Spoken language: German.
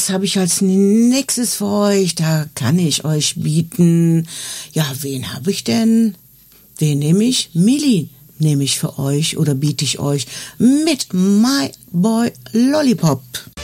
Was habe ich als nächstes für euch? Da kann ich euch bieten. Ja, wen habe ich denn? Wen nehme ich? Milli nehme ich für euch oder biete ich euch mit My Boy Lollipop.